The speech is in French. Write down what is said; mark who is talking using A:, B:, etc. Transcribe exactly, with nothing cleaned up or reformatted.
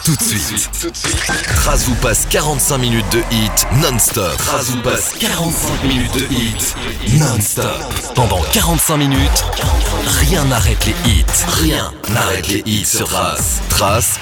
A: tout de suite. Trace vous passe quarante-cinq minutes de hit non-stop. Trace vous passe quarante-cinq minutes de hit non-stop. Pendant quarante-cinq minutes, rien n'arrête les hits. Rien n'arrête les hits sur Trace. Trace,